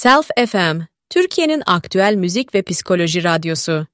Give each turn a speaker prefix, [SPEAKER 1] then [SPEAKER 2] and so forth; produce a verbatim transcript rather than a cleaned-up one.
[SPEAKER 1] Self F M, Türkiye'nin aktüel müzik ve psikoloji radyosu.